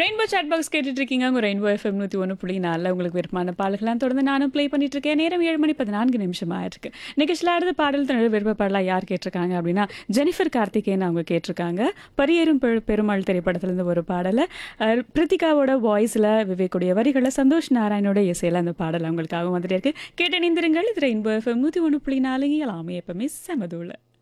Rainbow chat box கேட்டுட்டு இருக்கீங்க. உங்க ரெயின்போ எஃப்எம் 101.4 உங்களுக்கு விருப்பமான பாடல்கள்லாம் தொடர்ந்து நானும் ப்ளே பண்ணிட்டு இருக்கேன். நேரம் 7:14 ஆயிருக்கு. நிகழ்ச்சியில் அடுத்த பாடல் தன்னோட விருப்ப பாடலாக யார் கேட்டிருக்காங்க அப்படின்னா ஜெனிஃபர் கார்த்திகேயன் அவங்க கேட்டிருக்காங்க. பரியேறும் பெருமாள் திரைப்படத்திலிருந்து ஒரு பாடலை பிரித்திகாவோட வாய்ஸில் விவேக்குடைய வரிகளில் சந்தோஷ் நாராயணோட இசையில் அந்த பாடல் அவங்களுக்காக வந்துட்டே இருக்கு. கேட்டு இணைந்திருங்கள். இது ரெயின்போ எஃப்எம் 101.4 எல்லாமே எப்பவுமே செமதூள.